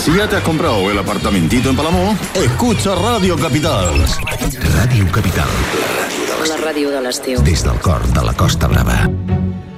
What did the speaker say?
Si ya te has comprado el apartamentito en Palamó, escucha Radio Capital. Ràdio Capital. La ràdio de l'estiu. Des del cor de la Costa Brava.